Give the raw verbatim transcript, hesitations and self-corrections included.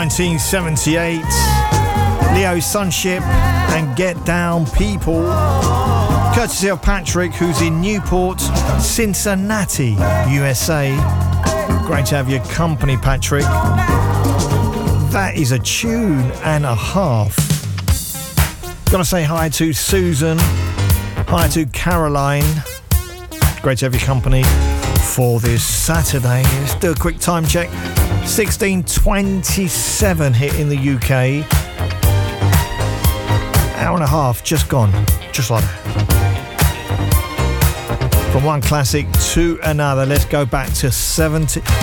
nineteen seventy-eight. Leo Sunship and Get Down People. Courtesy of Patrick, who's in Newport, Cincinnati, U S A. Great to have your company, Patrick. That is a tune and a half. Gotta say hi to Susan. Hi to Caroline. Great to have your company for this Saturday. Let's do a quick time check. sixteen twenty-seven here in the U K. Hour and a half just gone. Just like that. From one classic to another. Let's go back to seventy.